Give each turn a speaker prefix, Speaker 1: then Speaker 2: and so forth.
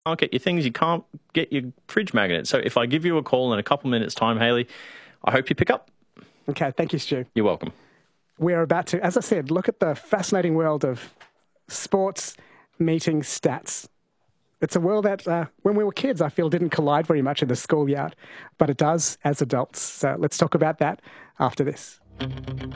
Speaker 1: can't get your things, you can't get your fridge magnet. So if I give you a call in a couple minutes' time, Hayley, I hope you pick up.
Speaker 2: Okay, thank you, Stu.
Speaker 1: You're welcome.
Speaker 2: We're about to, as I said, look at the fascinating world of sports meeting stats. It's a world that, when we were kids, I feel didn't collide very much in the schoolyard, but it does as adults. So let's talk about that after this.